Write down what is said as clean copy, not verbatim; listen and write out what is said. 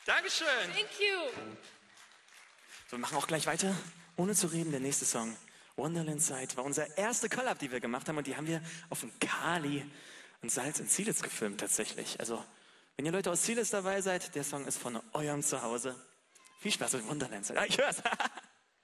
Dankeschön. Thank you. So, wir machen auch gleich weiter. Ohne zu reden, der nächste Song. Wonderland Side war unser erste Collab, die wir gemacht haben. Und die haben wir auf dem Kali und Salz in Zielitz gefilmt tatsächlich. Also, wenn ihr Leute aus Zielitz dabei seid, der Song ist von eurem Zuhause. Viel Spaß mit Wonderland Side. Ich hör's.